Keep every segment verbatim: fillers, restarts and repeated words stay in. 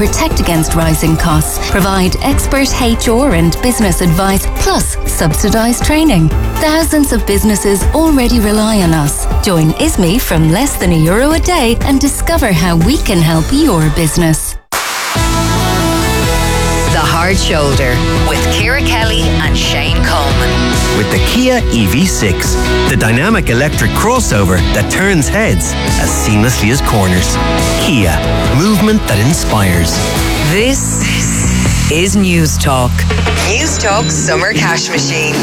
protect against rising costs, provide expert H R and business advice, plus subsidised training. Thousands of businesses already rely on us. Join I S M E from less than a euro a day and discover how we can help your business. The Hard Shoulder with Ciara Kelly and Shane Coleman. With the Kia E V six, the dynamic electric crossover that turns heads as seamlessly as corners. Kia, movement that inspires. This is News Talk. News Talk Summer Cash Machine.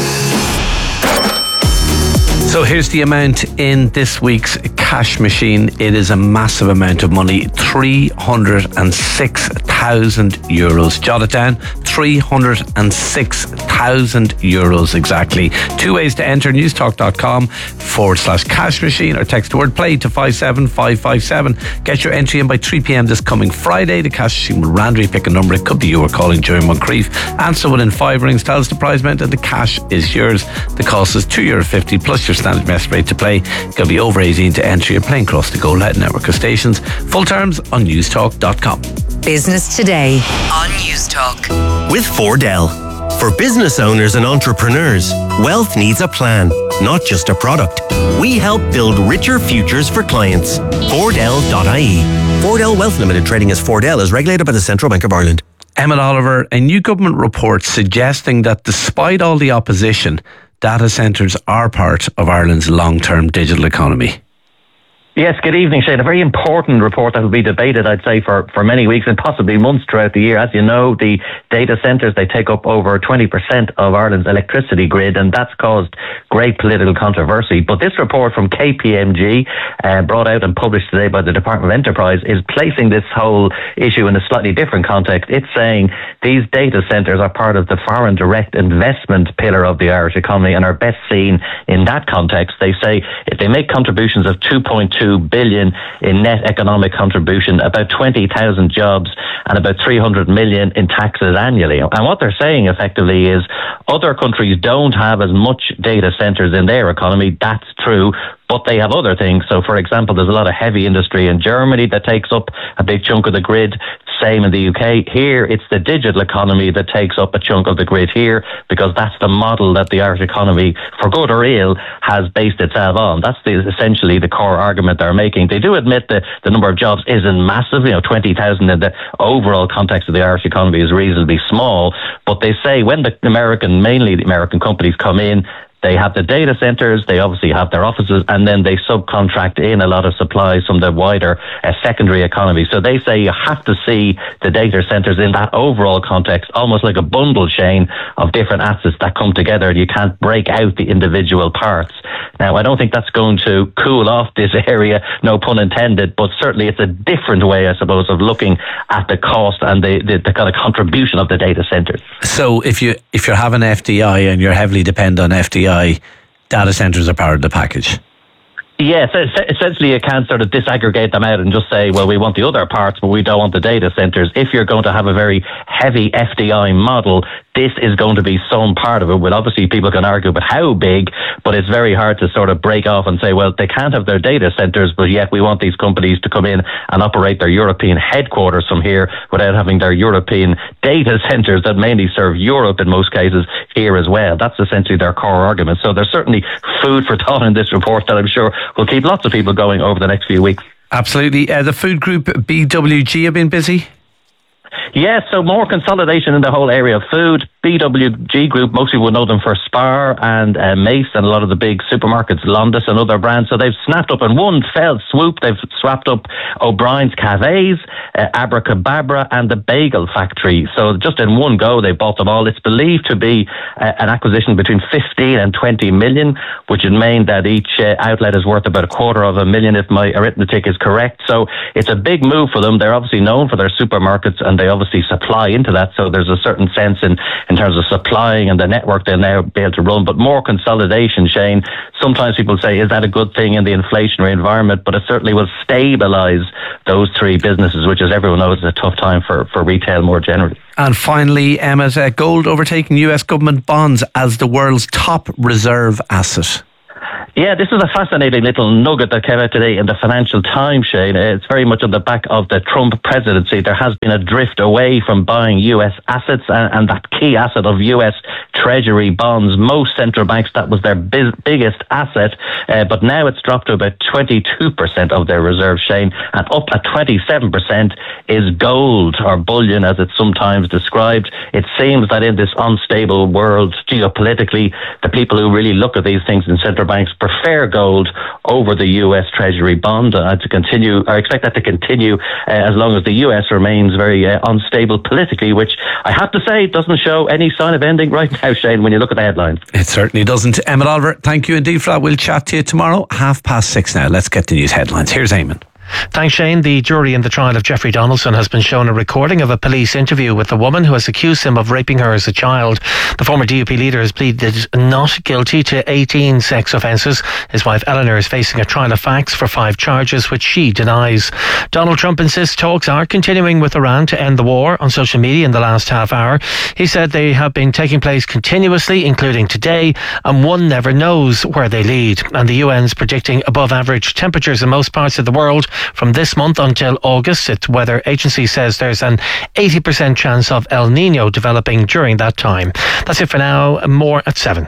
So here's the amount in this week's cash machine. It is a massive amount of money, three hundred six thousand euros. Jot it down, three hundred six thousand euros exactly. Two ways to enter, newstalk.com forward slash cash machine or text the word play to five seven five five seven. Get your entry in by three p.m. this coming Friday. The cash machine will randomly pick a number. It could be you are calling during Moncrief. Answer within five rings, tell us the prize amount and the cash is yours. The cost is two euro fifty plus your standard mess rate to play. You've got to be over eighteen to enter. You're playing across the Go Loud network of stations. Full terms on newstalk dot com. Business Today on News Talk. With Fordell. For business owners and entrepreneurs, wealth needs a plan, not just a product. We help build richer futures for clients. Fordell dot I E. Fordell Wealth Limited, trading as Fordell, is regulated by the Central Bank of Ireland. Emmett Oliver, a new government report suggesting that despite all the opposition, data centres are part of Ireland's long-term digital economy. Yes, good evening, Shane. A very important report that will be debated, I'd say, for, for many weeks and possibly months throughout the year. As you know, the data centres, they take up over twenty percent of Ireland's electricity grid, and that's caused great political controversy. But this report from K P M G, uh, brought out and published today by the Department of Enterprise, is placing this whole issue in a slightly different context. It's saying these data centres are part of the foreign direct investment pillar of the Irish economy and are best seen in that context. They say if they make contributions of two point two billion in net economic contribution, about twenty thousand jobs and about three hundred million in taxes annually. And what they're saying effectively is other countries don't have as much data centres in their economy. That's true, but they have other things. So, for example, there's a lot of heavy industry in Germany that takes up a big chunk of the grid. Same in the U K. Here, it's the digital economy that takes up a chunk of the grid here, because that's the model that the Irish economy, for good or ill, has based itself on. That's the, essentially the core argument they're making. They do admit that the number of jobs isn't massive. You know, twenty thousand in the overall context of the Irish economy is reasonably small. But they say when the American, mainly the American companies come in, they have the data centres, they obviously have their offices, and then they subcontract in a lot of supplies from the wider uh, secondary economy. So they say you have to see the data centres in that overall context, almost like a bundle chain of different assets that come together. You can't break out the individual parts. Now, I don't think that's going to cool off this area, no pun intended, but certainly it's a different way, I suppose, of looking at the cost and the, the, the kind of contribution of the data centres. So if, you, if you're having F D I and you're heavily dependent on F D I, data centres are part of the package. Yes, essentially you can't sort of disaggregate them out and just say, well, we want the other parts, but we don't want the data centres. If you're going to have a very heavy F D I model, this is going to be some part of it. Well, obviously people can argue about how big, but it's very hard to sort of break off and say, well, they can't have their data centres, but yet we want these companies to come in and operate their European headquarters from here without having their European data centres that mainly serve Europe in most cases here as well. That's essentially their core argument. So there's certainly food for thought in this report that I'm sure will keep lots of people going over the next few weeks. Absolutely. Uh, the food group B W G have been busy? Yes, so more consolidation in the whole area of food. B W G Group, most people would know them for Spar and uh, Mace and a lot of the big supermarkets, Londis and other brands. So they've snapped up in one fell swoop. They've swapped up O'Brien's Cafés, uh, Abracababra and the Bagel Factory. So just in one go, they bought them all. It's believed to be uh, an acquisition between fifteen and twenty million, which would mean that each uh, outlet is worth about a quarter of a million, if my arithmetic is correct. So it's a big move for them. They're obviously known for their supermarkets and they obviously supply into that. So there's a certain sense in in terms of supplying and the network they'll now be able to run. But more consolidation, Shane, sometimes people say, is that a good thing in the inflationary environment? But it certainly will stabilise those three businesses, which, as everyone knows, is a tough time for, for retail more generally. And finally, Emma, uh, gold overtaking U S government bonds as the world's top reserve asset. Yeah, this is a fascinating little nugget that came out today in the Financial Times, Shane. It's very much on the back of the Trump presidency. There has been a drift away from buying U S assets and, and that key asset of U S Treasury bonds. Most central banks, that was their biz- biggest asset, uh, but now it's dropped to about twenty-two percent of their reserves, Shane, and up at twenty-seven percent is gold, or bullion as it's sometimes described. It seems that in this unstable world, geopolitically, the people who really look at these things in central banks prefer gold over the U S Treasury bond, uh, to continue. I expect that to continue uh, as long as the U S remains very uh, unstable politically, which I have to say doesn't show any sign of ending right now, Shane, when you look at the headlines. It certainly doesn't. Eamon Oliver, thank you indeed for that. We'll chat to you tomorrow, half past six now. Let's get the news headlines. Here's Eamon. Thanks, Shane. The jury in the trial of Jeffrey Donaldson has been shown a recording of a police interview with the woman who has accused him of raping her as a child. The former D U P leader has pleaded not guilty to eighteen sex offences. His wife Eleanor is facing a trial of facts for five charges, which she denies. Donald Trump insists talks are continuing with Iran to end the war on social media in the last half hour. He said they have been taking place continuously, including today, and one never knows where they lead. And the U N's predicting above average temperatures in most parts of the world from this month until August. Its weather agency says there's an eighty percent chance of El Nino developing during that time. That's it for now. More at seven.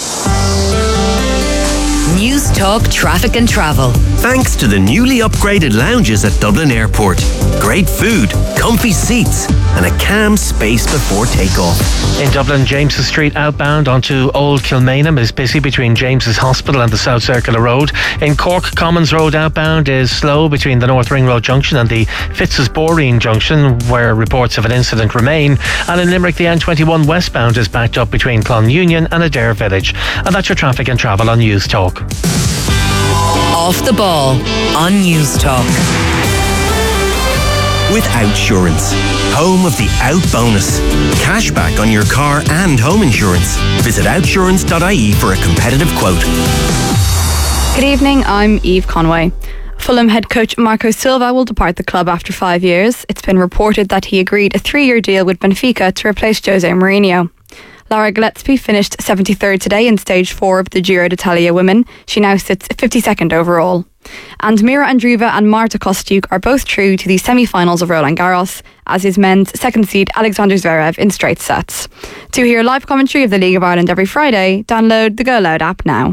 News Talk Traffic and Travel. Thanks to the newly upgraded lounges at Dublin Airport. Great food, comfy seats, and a calm space before takeoff. In Dublin, James's Street outbound onto Old Kilmainham is busy between James's Hospital and the South Circular Road. In Cork, Commons Road outbound is slow between the North Ring Road Junction and the Fitzesboreen Junction, where reports of an incident remain. And in Limerick, the N twenty-one westbound is backed up between Clonunion and Adair Village. And that's your traffic and travel on News Talk. Off the ball on News Talk. With Outsurance, home of the Out Bonus. Cashback on your car and home insurance. Visit outsurance dot I E for a competitive quote. Good evening, I'm Eve Conway. Fulham head coach Marco Silva will depart the club after five years. It's been reported that he agreed a three-year deal with Benfica to replace Jose Mourinho. Lara Gillespie finished seventy-third today in stage four of the Giro d'Italia women. She now sits fifty-second overall. And Mira Andreeva and Marta Kostyuk are both through to the semi-finals of Roland Garros, as is men's second seed Alexander Zverev in straight sets. To hear live commentary of the League of Ireland every Friday, download the Go Loud app now.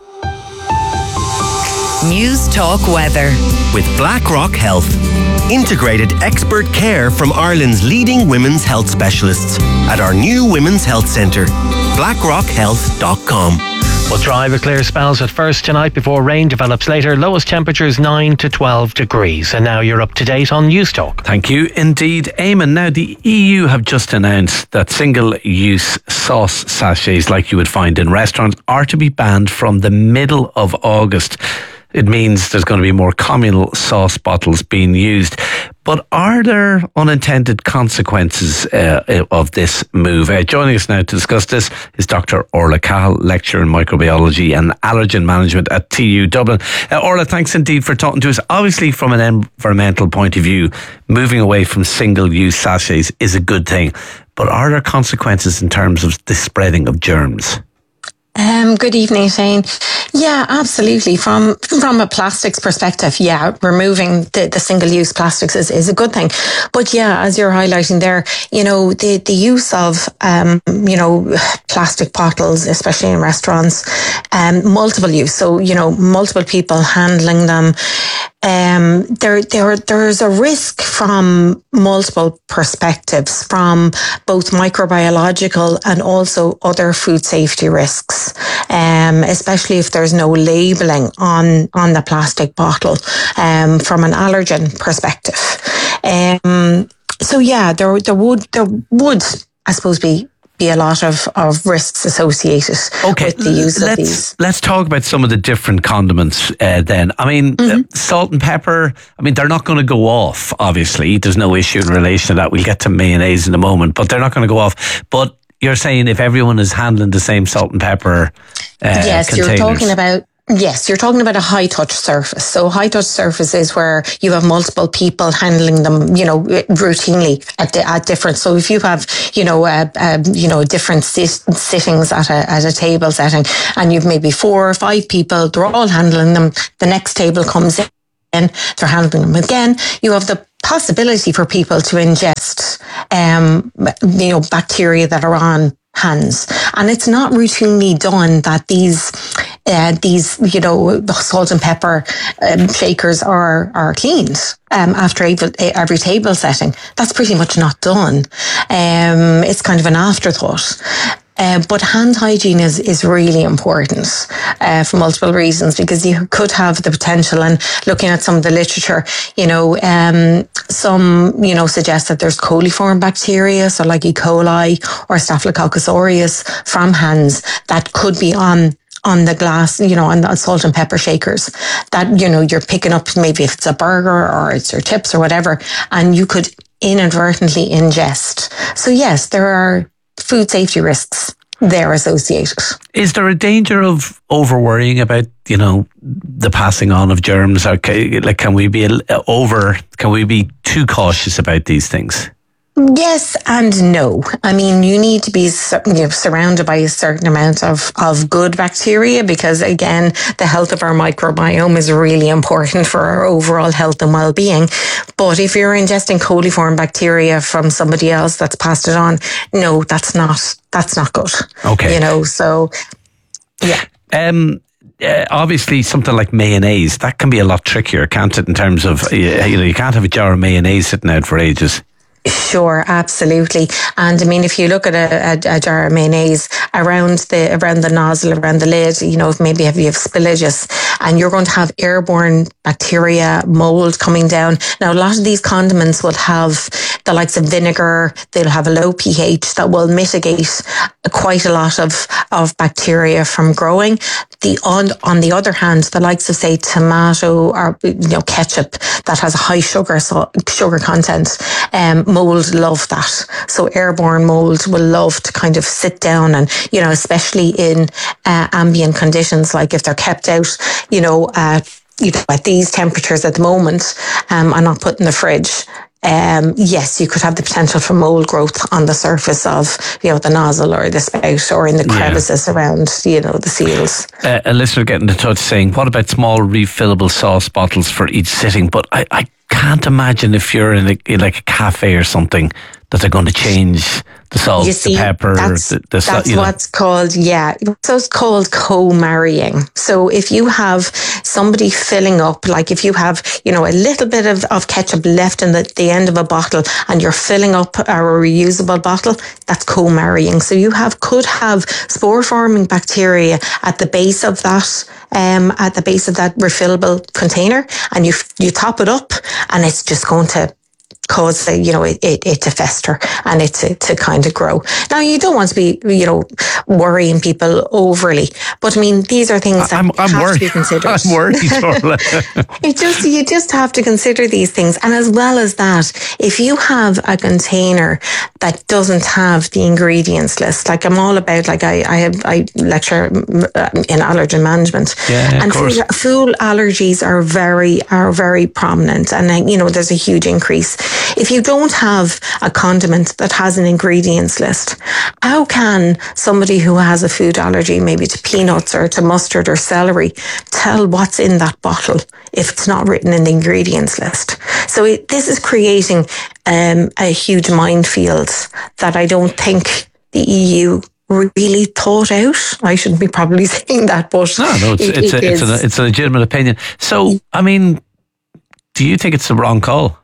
News Talk Weather. With BlackRock Health. Integrated expert care from Ireland's leading women's health specialists at our new Women's Health Centre. blackrock health dot com. We'll dry with clear spells at first tonight before rain develops later. Lowest temperatures nine to twelve degrees. And now you're up to date on News Talk. Thank you indeed, Eamon. Now, the E U have just announced that single-use sauce sachets like you would find in restaurants are to be banned from the middle of August. It means there's going to be more communal sauce bottles being used. But are there unintended consequences uh, of this move? Uh, joining us now to discuss this is Doctor Orla Cahill, lecturer in microbiology and allergen management at T U Dublin. Uh, Orla, thanks indeed for talking to us. Obviously, from an environmental point of view, moving away from single-use sachets is a good thing. But are there consequences in terms of the spreading of germs? Um, good evening, Shane. Yeah, absolutely. From from a plastics perspective, yeah, removing the, the single-use plastics is, is a good thing. But yeah, as you're highlighting there, you know, the, the use of, um, you know, plastic bottles, especially in restaurants, um, multiple use. So, you know, multiple people handling them. Um, there, there, there's a risk from multiple perspectives, from both microbiological and also other food safety risks, um, especially if there's no labelling on, on the plastic bottle, um, from an allergen perspective. Um, so yeah, there, there would, there would, I suppose, be be a lot of, of risks associated okay, with the use let's, of these. Let's talk about some of the different condiments uh, then. I mean, mm-hmm. uh, salt and pepper, I mean, they're not going to go off, obviously. There's no issue in relation to that. We'll get to mayonnaise in a moment, but they're not going to go off. But you're saying if everyone is handling the same salt and pepper uh, yes, containers. You're talking about Yes, you're talking about a high touch surface. So high touch surface is where you have multiple people handling them, you know, routinely at the, at different. So if you have, you know, uh, uh, you know, different sit, sittings at a at a table setting, and you've maybe four or five people, they're all handling them. The next table comes in, they're handling them again. You have the possibility for people to ingest, um, you know, bacteria that are on hands, and it's not routinely done that these uh, these you know salt and pepper um, shakers are are cleaned um, after every, every table setting. That's pretty much not done. Um, it's kind of an afterthought. Uh, but hand hygiene is, is really important uh, for multiple reasons, because you could have the potential, and looking at some of the literature, you know, um, some, you know, suggest that there's coliform bacteria, so like E. coli or Staphylococcus aureus from hands that could be on on the glass, you know, on the salt and pepper shakers that, you know, you're picking up, maybe if it's a burger or it's your chips or whatever, and you could inadvertently ingest. So yes, there are food safety risks there associated. Is there a danger of over worrying about, you know, the passing on of germs? Or can, like, can we be over, can we be too cautious about these things? Yes and no. I mean, you need to be you know, surrounded by a certain amount of, of good bacteria, because again, the health of our microbiome is really important for our overall health and well-being. But if you're ingesting coliform bacteria from somebody else that's passed it on, no, that's not, that's not good. Okay. You know, so yeah. Um, Uh, obviously, something like mayonnaise, that can be a lot trickier, can't it? In terms of, you know, you can't have a jar of mayonnaise sitting out for ages. Sure, absolutely. And I mean, if you look at a, a, a jar of mayonnaise around the around the nozzle, around the lid, you know, if maybe if you have spillages, and you're going to have airborne bacteria, mold coming down. Now, a lot of these condiments will have the likes of vinegar. They'll have a low pH that will mitigate quite a lot of, of bacteria from growing. The on on the other hand, the likes of, say, tomato or, you know, ketchup that has a high sugar so, sugar content, um, mold love that. So airborne mold will love to kind of sit down, and, you know, especially in uh, ambient conditions, like if they're kept out, you know, uh, you know, at these temperatures at the moment, um, and not put in the fridge. Um, yes, you could have the potential for mold growth on the surface of, you know, the nozzle or the spout, or in the crevices yeah. around, you know, the seals. Uh, a listener getting in touch saying, what about small refillable sauce bottles for each sitting? But I, I can't imagine if you're in, a, in like a cafe or something that they're going to change the salt, see, the pepper. That's, the, the, that's you know. what's called, yeah. So it's called co-marrying. So if you have somebody filling up, like if you have, you know, a little bit of, of ketchup left in the, the end of a bottle, and you're filling up a reusable bottle, that's co-marrying. So you have could have spore-forming bacteria at the base of that, um, at the base of that refillable container, and you you top it up, and it's just going to cause, you know, it, it, it to fester and it to, to kind of grow. Now, you don't want to be, you know, worrying people overly, but I mean, these are things that I'm, I'm have worried. to be considered. I'm worried. it just, you just have to consider these things. And as well as that, if you have a container that doesn't have the ingredients list, like I'm all about, like I, I have, I lecture in allergen management, yeah, and food, food allergies are very, are very prominent. And, you know, there's a huge increase. If you don't have a condiment that has an ingredients list, how can somebody who has a food allergy, maybe to peanuts or to mustard or celery, tell what's in that bottle if it's not written in the ingredients list? So it, this is creating um, a huge minefield that I don't think the E U really thought out. I shouldn't be probably saying that, but no, no, it's, it, it's, it a, it's, a, it's a legitimate opinion. So, I mean, do you think it's the wrong call?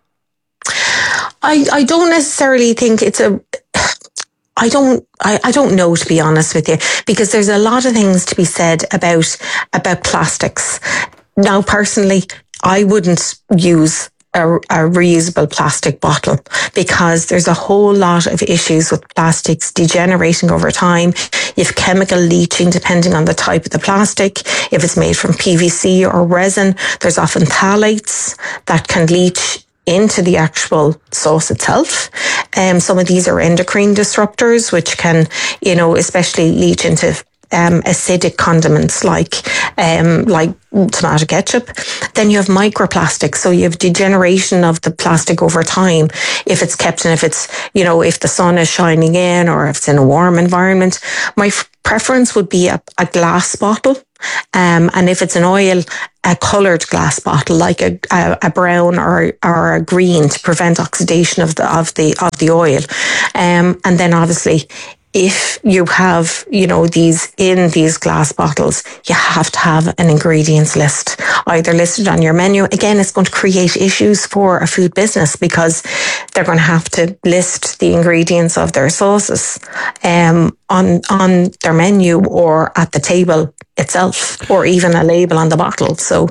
I, I don't necessarily think it's a, I don't, I, I don't know, to be honest with you, because there's a lot of things to be said about, about plastics. Now, personally, I wouldn't use a, a reusable plastic bottle, because there's a whole lot of issues with plastics degenerating over time. You have chemical leaching depending on the type of the plastic. If it's made from P V C or resin, there's often phthalates that can leach into the actual sauce itself. Um, some of these are endocrine disruptors, which can, you know, especially leach into um, acidic condiments like um, like tomato ketchup. Then you have microplastics, so you have degeneration of the plastic over time if it's kept in, if it's, you know, if the sun is shining in or if it's in a warm environment. My f- preference would be a, a glass bottle. Um, and if it's an oil, a coloured glass bottle, like a, a, a brown or or a green, to prevent oxidation of the of the of the oil. Um, and then obviously, if you have, you know, these in these glass bottles, you have to have an ingredients list, either listed on your menu. Again, it's going to create issues for a food business because they're going to have to list the ingredients of their sauces um, on on their menu or at the table itself, or even a label on the bottle. So,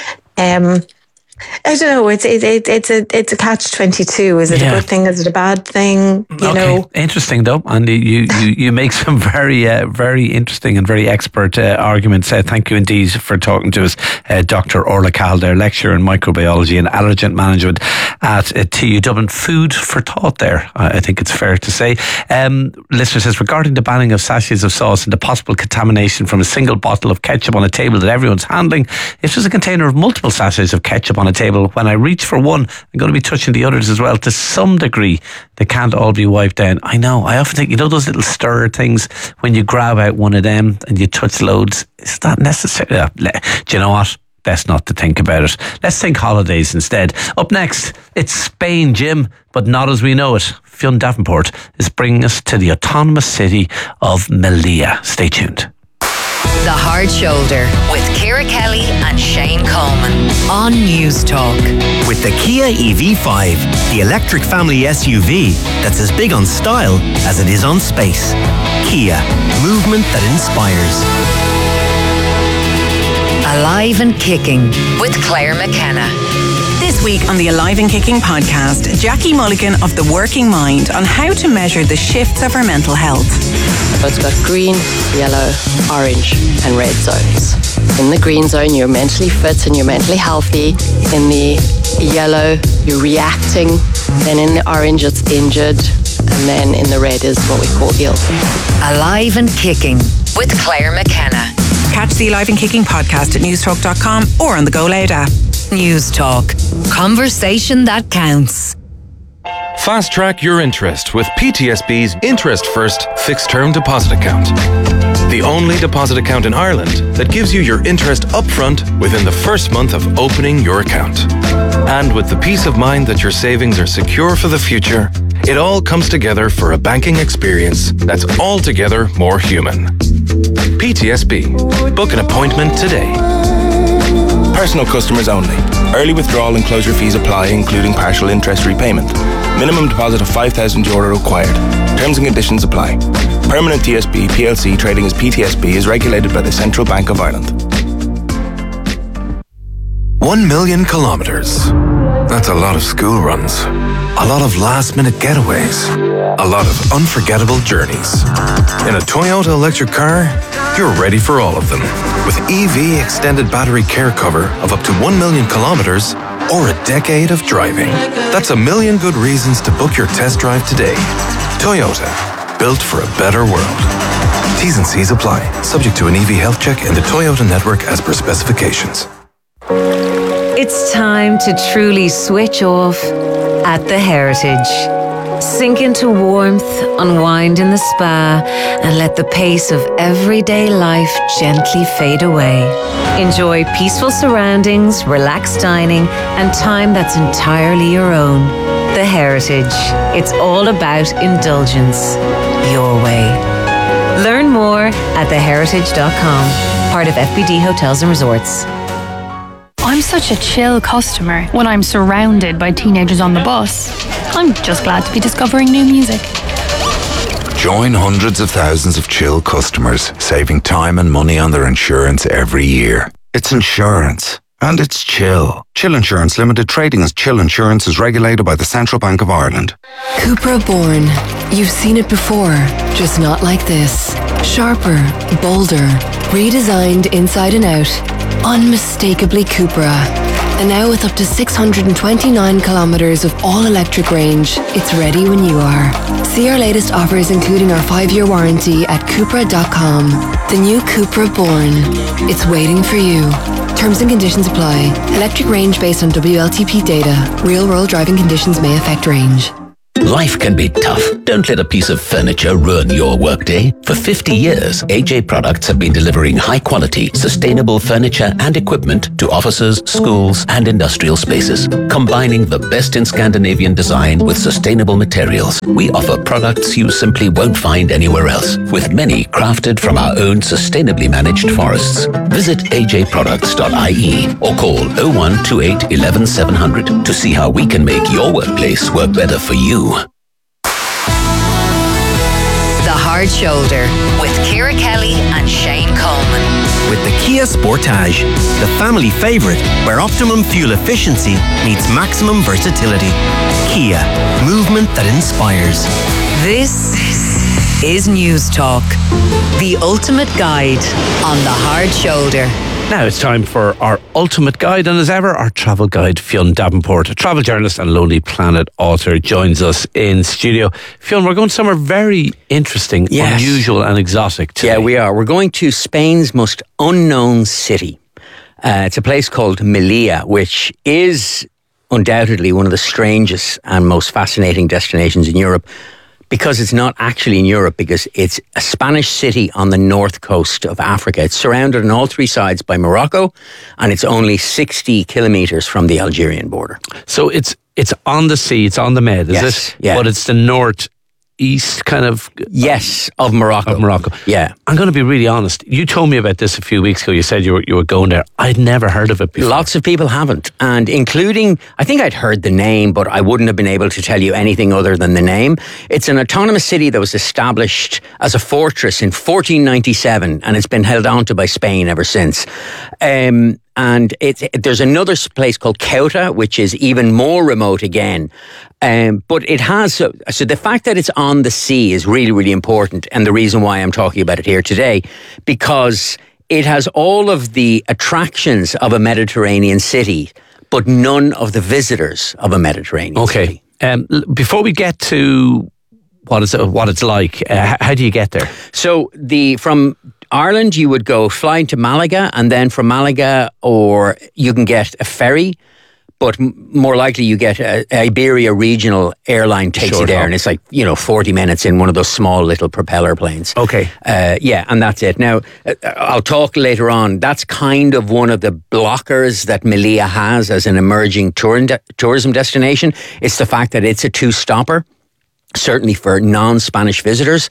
um, I don't know. It's it, it, it's a it's a catch twenty-two. Is it yeah. a good thing? Is it a bad thing? You okay. know, Interesting though, and you you, you make some very uh, very interesting and very expert uh, arguments. Uh, thank you indeed for talking to us, uh, Doctor Orla Calder, lecturer in microbiology and allergen management at uh, T U Dublin. Food for thought there, uh, I think it's fair to say. Um, listener says, regarding the banning of sachets of sauce and the possible contamination from a single bottle of ketchup on a table that everyone's handling, if there's a container of multiple sachets of ketchup on a table, when I reach for one, I'm going to be touching the others as well. To some degree, they can't all be wiped down. I know. I often think, you know, those little stirrer things when you grab out one of them and you touch loads. Is that necessary? Uh, do you know what? Best not to think about it. Let's think holidays instead. Up next, it's Spain, Jim, but not as we know it. Fionn Davenport is bringing us to the autonomous city of Melilla. Stay tuned. The Hard Shoulder with Ciara Kelly and Shane Coleman on News Talk. With the Kia E V five, the electric family S U V that's as big on style as it is on space. Kia, movement that inspires. Alive and Kicking with Claire McKenna. This week on the Alive and Kicking podcast, Jackie Mulligan of The Working Mind on how to measure the shifts of our mental health. It's got green, yellow, orange and red zones. In the green zone, you're mentally fit and you're mentally healthy. In the yellow, you're reacting. Then in the orange, it's injured. And then in the red is what we call ill. Alive and Kicking with Claire McKenna. Catch the Alive and Kicking podcast at newstalk dot com or on the Go Loud app. News Talk. Conversation that counts. Fast track your interest with P T S B's Interest First Fixed Term Deposit Account. The only deposit account in Ireland that gives you your interest upfront within the first month of opening your account. And with the peace of mind that your savings are secure for the future, it all comes together for a banking experience that's altogether more human. P T S B. Book an appointment today. Personal customers only. Early withdrawal and closure fees apply, including partial interest repayment. Minimum deposit of five thousand euro required. Terms and conditions apply. Permanent T S B P L C trading as P T S B is regulated by the Central Bank of Ireland. One million kilometres. That's a lot of school runs. A lot of last minute getaways. A lot of unforgettable journeys. In a Toyota electric car, you're ready for all of them. With E V extended battery care cover of up to one million kilometres or a decade of driving. That's a million good reasons to book your test drive today. Toyota, built for a better world. T's and C's apply, subject to an E V health check in the Toyota network as per specifications. It's time to truly switch off at the Heritage. Sink into warmth, unwind in the spa, and let the pace of everyday life gently fade away. Enjoy peaceful surroundings, relaxed dining, and time that's entirely your own. The Heritage. It's all about indulgence. Your way. Learn more at the heritage dot com. Part of F B D Hotels and Resorts. I'm such a chill customer when I'm surrounded by teenagers on the bus. I'm just glad to be discovering new music. Join hundreds of thousands of chill customers, saving time and money on their insurance every year. It's insurance. And it's chill. Chill Insurance Limited, trading as Chill Insurance, is regulated by the Central Bank of Ireland. Cupra Born. You've seen it before, just not like this. Sharper, bolder, redesigned inside and out. Unmistakably Cupra. And now with up to six hundred twenty-nine kilometres of all-electric range, it's ready when you are. See our latest offers including our five-year warranty at Cupra dot com. The new Cupra Born. It's waiting for you. Terms and conditions apply. Electric range based on W L T P data. Real-world driving conditions may affect range. Life can be tough. Don't let a piece of furniture ruin your workday. For fifty years, A J Products have been delivering high-quality, sustainable furniture and equipment to offices, schools and industrial spaces. Combining the best in Scandinavian design with sustainable materials, we offer products you simply won't find anywhere else, with many crafted from our own sustainably managed forests. Visit A J products dot I E or call oh one two eight, eleven, seven hundred to see how we can make your workplace work better for you. The Hard Shoulder with Ciara Kelly and Shane Coleman. With the Kia Sportage, the family favourite where optimum fuel efficiency meets maximum versatility. Kia, movement that inspires. This is News Talk, the ultimate guide on the Hard Shoulder. Now it's time for our ultimate guide, and as ever, our travel guide, Fionn Davenport, a travel journalist and Lonely Planet author, joins us in studio. Fionn, we're going somewhere very interesting, yes. unusual and exotic today. Yeah, we are. We're going to Spain's most unknown city. Uh, it's a place called Melilla, which is undoubtedly one of the strangest and most fascinating destinations in Europe, because it's not actually in Europe, because it's a Spanish city on the north coast of Africa. It's surrounded on all three sides by Morocco, and it's only sixty kilometres from the Algerian border. So it's it's on the sea, it's on the Med, is yes, it? Yeah. But it's the north east kind of... Yes, of Morocco. Of Morocco. Yeah. I'm going to be really honest. You told me about this a few weeks ago. You said you were, you were going there. I'd never heard of it before. Lots of people haven't. And including, I think I'd heard the name, but I wouldn't have been able to tell you anything other than the name. It's an autonomous city that was established as a fortress in fourteen ninety-seven, and it's been held onto by Spain ever since. Um, And it, it, there's another place called Ceuta, which is even more remote again. Um, but it has, so, so the fact that it's on the sea is really, really important. And the reason why I'm talking about it here today, because it has all of the attractions of a Mediterranean city, but none of the visitors of a Mediterranean okay. city. Um, before we get to what, is it, what it's like, uh, how do you get there? So the from... Ireland, you would go flying to Malaga, and then from Malaga, or you can get a ferry, but m- more likely you get a, a Iberia regional airline takes Sure you there, enough. and it's like, you know, forty minutes in one of those small little propeller planes. Okay. Uh, yeah, and that's it. Now, uh, I'll talk later on. That's kind of one of the blockers that Melilla has as an emerging tour- de- tourism destination. It's the fact that it's a two-stopper. Certainly for non-Spanish visitors,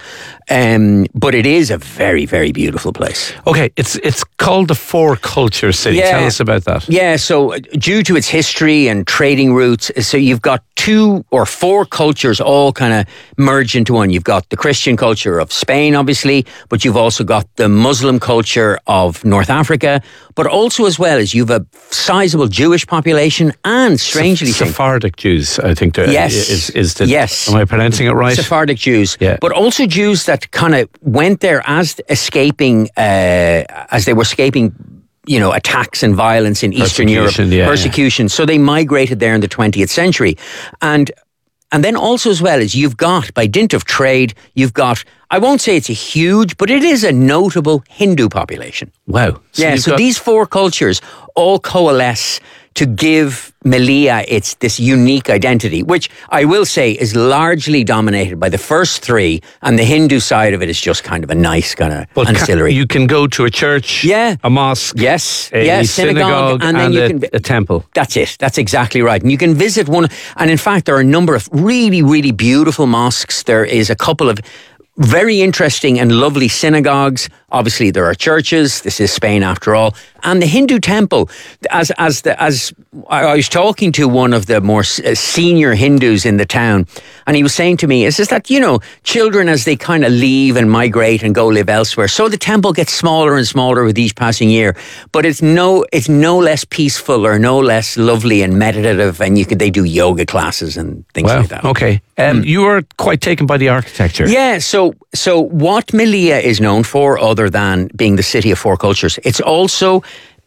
um, but it is a very, very beautiful place. Okay, it's it's called the Four Cultures City. Yeah. Tell us about that. Yeah, so uh, due to its history and trading routes, so you've got two or four cultures all kind of merged into one. You've got the Christian culture of Spain, obviously, but you've also got the Muslim culture of North Africa, but also as well as you've a sizable Jewish population and, strangely, Se- Sephardic Jews, I think. The, Yes. Is, is the, Yes. Am I pronouncing it right? Sephardic Jews, Yeah. but also Jews that kind of went there as escaping, uh, as they were escaping, you know, attacks and violence in Eastern Europe, Persecution, yeah, persecution. So they migrated there in the twentieth century, and and then also as well as you've got, by dint of trade, you've got, I won't say it's a huge, but it is a notable Hindu population. Wow. So yeah, you've so got- these four cultures all coalesce to give Melilla its this unique identity, which I will say is largely dominated by the first three, and the Hindu side of it is just kind of a nice kind of But ancillary. ca- you can go to a church, yeah, a mosque, yes, a yes, synagogue, and then and you a, can a temple. That's it. That's exactly right. And you can visit one. And in fact, there are a number of really, really beautiful mosques. There is a couple of very interesting and lovely synagogues. Obviously, there are churches. This is Spain, after all. And the Hindu temple, as as the as I was talking to one of the more s- senior Hindus in the town, and he was saying to me, "Is this that you know, children as they kind of leave and migrate and go live elsewhere, so the temple gets smaller and smaller with each passing year, but it's no it's no less peaceful or no less lovely and meditative, and you could they do yoga classes and things Wow. like that." Okay. Um, You were quite taken by the architecture. Yeah, so so what Melilla is known for, other than being the city of four cultures, it's also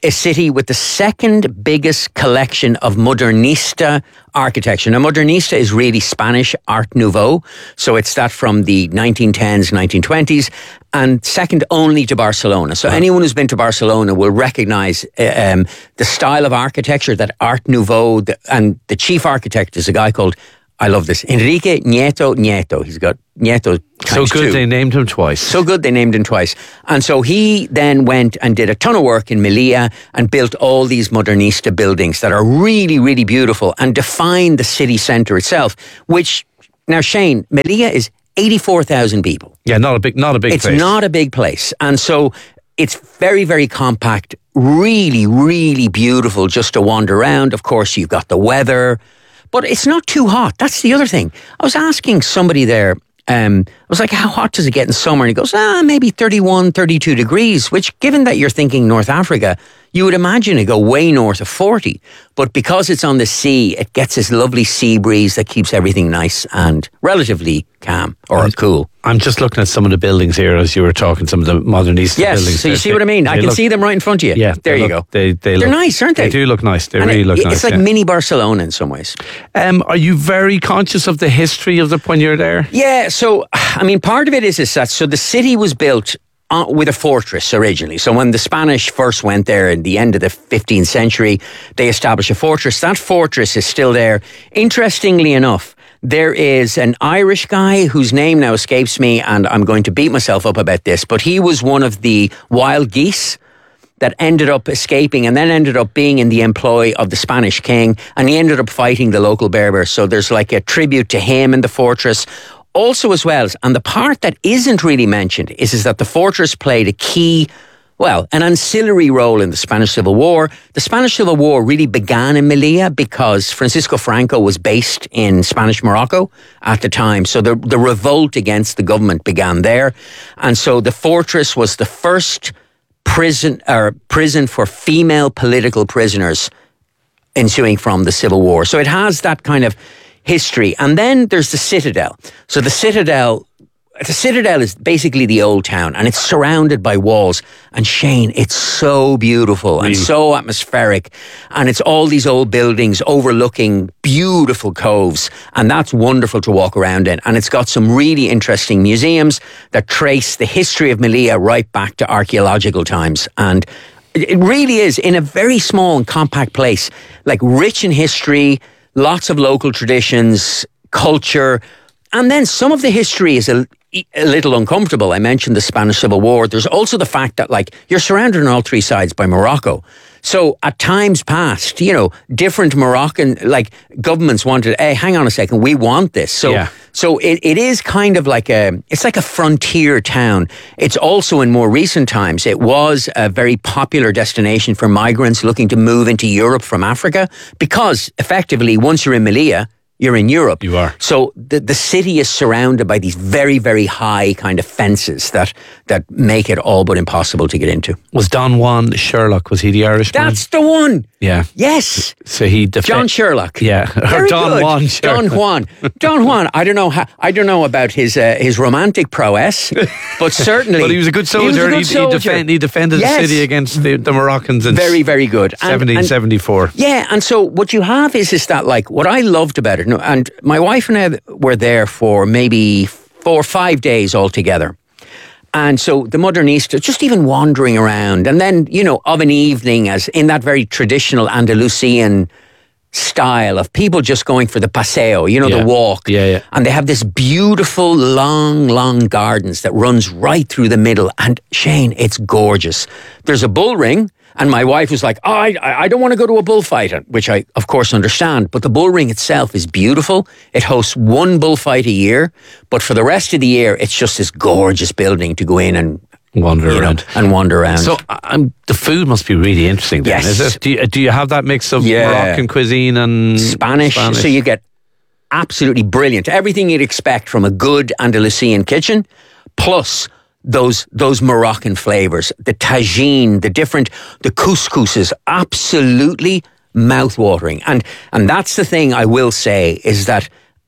a city with the second biggest collection of Modernista architecture. Now, Modernista is really Spanish Art Nouveau. So it's that from the nineteen tens, nineteen twenties, and second only to Barcelona. So anyone who's been to Barcelona will recognize uh, um, the style of architecture, that Art Nouveau, the, and the chief architect is a guy called, I love this, Enrique Nieto Nieto. He's got Nieto So good two. they named him twice. So good they named him twice. And so he then went and did a ton of work in Melilla and built all these Modernista buildings that are really, really beautiful and define the city centre itself, which, now Shane, Melilla is eighty-four thousand people. Yeah, not a big, not a big It's place. not a big place. And so it's very, very compact, really, really beautiful just to wander around. Of course, you've got the weather, but it's not too hot. That's the other thing. I was asking somebody there, um, I was like, how hot does it get in summer? And he goes, ah, maybe thirty-one, thirty-two degrees, which given that you're thinking North Africa, you would imagine it go way north of forty. But because it's on the sea, it gets this lovely sea breeze that keeps everything nice and relatively calm or I'm, cool. I'm just looking at some of the buildings here as you were talking, some of the Modernista yes, buildings. so you They- see what I mean? I they can look- see them right in front of you. Yeah, there they you look- go. They, they They're look, nice, aren't they? They do look nice. They And really it- look it's nice. It's like yeah. mini Barcelona in some ways. Um, are you very conscious of the history of the when you're there? Yeah, so, I mean, part of it is, is that, so the city was built on, with a fortress originally. So when the Spanish first went there in the end of the fifteenth century, they established a fortress. That fortress is still there. Interestingly enough, there is an Irish guy whose name now escapes me, and I'm going to beat myself up about this, but he was one of the wild geese that ended up escaping and then ended up being in the employ of the Spanish king, and he ended up fighting the local Berbers. So there's like a tribute to him in the fortress. Also as well, and the part that isn't really mentioned is, is that the fortress played a key, well, an ancillary role in the Spanish Civil War. The Spanish Civil War really began in Melilla because Francisco Franco was based in Spanish Morocco at the time. So the, the revolt against the government began there. And so the fortress was the first prison or prison for female political prisoners ensuing from the Civil War. So it has that kind of history. And then there's the Citadel. So the Citadel, the Citadel is basically the old town, and it's surrounded by walls. And Shane, it's so beautiful and so atmospheric. And it's all these old buildings overlooking beautiful coves. And that's wonderful to walk around in. And it's got some really interesting museums that trace the history of Melilla right back to archaeological times. And it really is, in a very small and compact place, like rich in history, lots of local traditions, culture, and then some of the history is a, a little uncomfortable. I mentioned the Spanish Civil War. There's also the fact that, like, you're surrounded on all three sides by Morocco. So at times past, you know, different Moroccan, like, governments wanted, hey, hang on a second, we want this. So, Yeah. so it, it is kind of like a, it's like a frontier town. It's also, in more recent times, it was a very popular destination for migrants looking to move into Europe from Africa, because effectively, once you're in Melilla, you're in Europe. You are. So the, the city is surrounded by these very, very high kind of fences that, that make it all but impossible to get into. Was Don Juan Sherlock, was he the Irishman? That's the one. Yeah. Yes. So he defe- John Sherlock. Yeah. Or Very Don good. Juan Sherlock. Don Juan. Don Juan. I don't know how, I don't know about his uh, his romantic prowess, but certainly. But he was a good soldier. He, was a good he, he, soldier. defend, he defended Yes. the city against the, the Moroccans in Very, very good. And- seventeen seventy-four. and- yeah, and so what you have is is that, like, what I loved about it, no, and my wife and I were there for maybe four or five days altogether. And so the Modernista, just even wandering around, and then, you know, of an evening, as in that very traditional Andalusian style of people just going for the paseo, you know, Yeah. the walk. Yeah, yeah. And they have this beautiful, long, long gardens that runs right through the middle. And Shane, it's gorgeous. There's a bull ring. And my wife was like, oh, I, I don't want to go to a bullfight, which I, of course, understand. But the bull ring itself is beautiful. It hosts one bullfight a year. But for the rest of the year, it's just this gorgeous building to go in and wander you know, around. and wander around. So um, the food must be really interesting then, Yes. is it? Do you, do you have that mix of Yeah. Moroccan cuisine and Spanish, so you get absolutely brilliant. Everything you'd expect from a good Andalusian kitchen, plus those those Moroccan flavors, the tagine, the different, the couscous is absolutely mouth-watering. And and that's the thing I will say, is that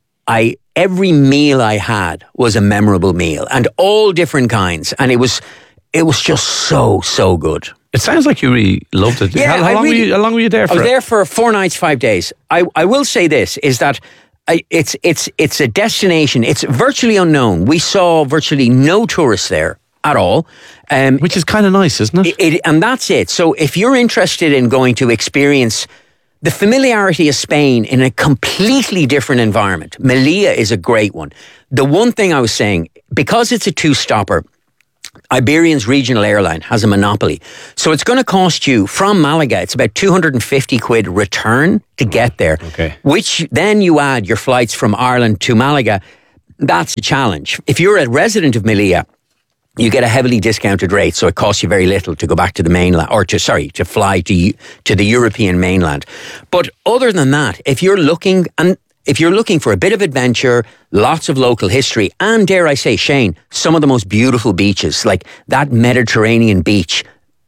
I every meal I had was a memorable meal, and all different kinds, and it was it was just so so good. It sounds like you really loved it. Yeah, how, how I long really, were you? How long were you there for? I was it? there for four nights, five days. I, I will say this is that I, it's it's it's a destination. It's virtually unknown. We saw virtually no tourists there at all, um, which is kind of nice, isn't it? it? It and that's it. So if you're interested in going to experience the familiarity of Spain in a completely different environment, Melilla is a great one. The one thing I was saying, because it's a two-stopper, Iberian's regional airline has a monopoly. So it's going to cost you from Malaga, it's about two hundred fifty quid return to get there. Okay. Which then you add your flights from Ireland to Malaga. That's a challenge. If you're a resident of Melilla, you get a heavily discounted rate, so it costs you very little to go back to the mainland, or to, sorry, to fly to, to the European mainland. But other than that, if you're looking, and if you're looking for a bit of adventure, lots of local history, and dare I say, Shane, some of the most beautiful beaches, like that Mediterranean beach,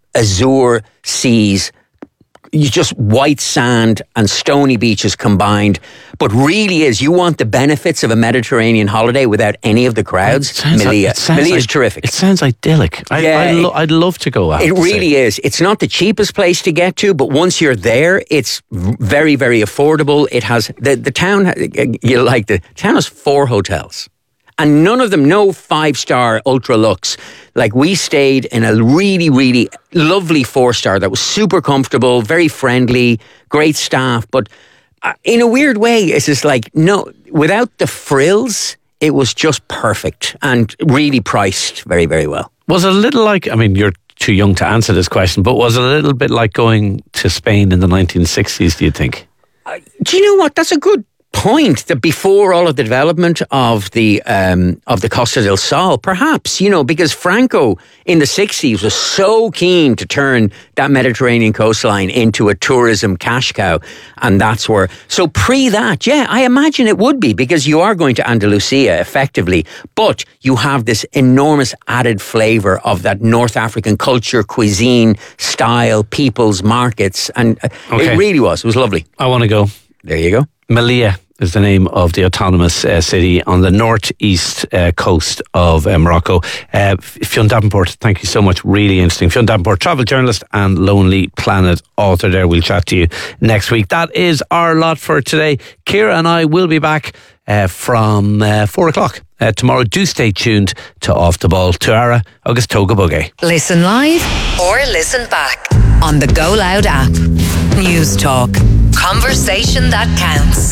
azure seas, you just white sand and stony beaches combined. But really is, you want the benefits of a Mediterranean holiday without any of the crowds. Melilla. Melilla is terrific. It sounds idyllic. I, Yeah, I lo- I'd love to go out. It really is. It's not the cheapest place to get to, but once you're there, it's very, very affordable. It has, the, the town, you like the town has four hotels. And none of them, no five-star ultra luxe. Like, we stayed in a really, really lovely four-star that was super comfortable, very friendly, great staff. But uh, in a weird way, it's just like, no, without the frills, it was just perfect and really priced very, very well. Was it a little like, I mean, you're too young to answer this question, but was it a little bit like going to Spain in the nineteen sixties, do you think? Uh, do you know what? That's a good point, that before all of the development of the um, of the Costa del Sol, perhaps, you know, because Franco in the sixties was so keen to turn that Mediterranean coastline into a tourism cash cow, and that's where, so pre that, yeah, I imagine it would be, because you are going to Andalusia effectively, but you have this enormous added flavour of that North African culture, cuisine, style, people's markets, and Okay. it really was, it was lovely. I want to go. There you go. Melilla is the name of the autonomous uh, city on the northeast uh, coast of uh, Morocco. Uh, Fionn Davenport, thank you so much. Really interesting. Fionn Davenport, travel journalist and Lonely Planet author there. We'll chat to you next week. That is our lot for today. Ciara and I will be back uh, from uh, four o'clock uh, tomorrow. Do stay tuned to Off the Ball. Tuara August Toga Bugge. Listen live or listen back on the Go Loud app. News Talk. Conversation that counts.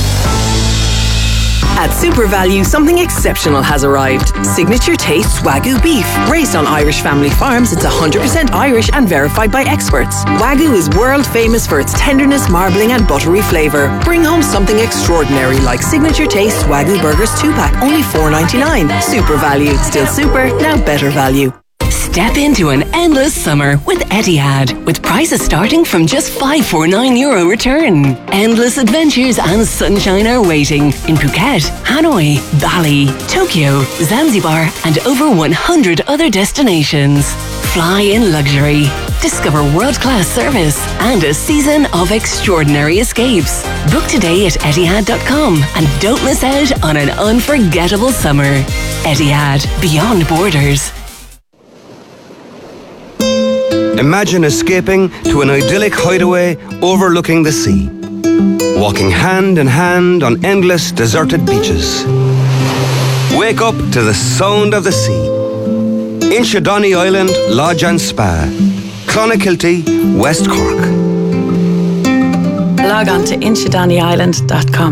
At Super Value, something exceptional has arrived. Signature Taste Wagyu beef. Raised on Irish family farms, it's one hundred percent Irish and verified by experts. Wagyu is world famous for its tenderness, marbling and buttery flavour. Bring home something extraordinary like Signature Taste Wagyu Burgers two pack, only four ninety-nine. Super Value. Still super, now better value. Step into an endless summer with Etihad, with prices starting from just five hundred forty-nine euro return. Endless adventures and sunshine are waiting in Phuket, Hanoi, Bali, Tokyo, Zanzibar, and over one hundred other destinations. Fly in luxury. Discover world-class service and a season of extraordinary escapes. Book today at Etihad dot com and don't miss out on an unforgettable summer. Etihad, beyond borders. Imagine escaping to an idyllic hideaway overlooking the sea. Walking hand in hand on endless deserted beaches. Wake up to the sound of the sea. Inchydoney Island Lodge and Spa. Clonakilty, West Cork. Log on to inchydoney island dot com.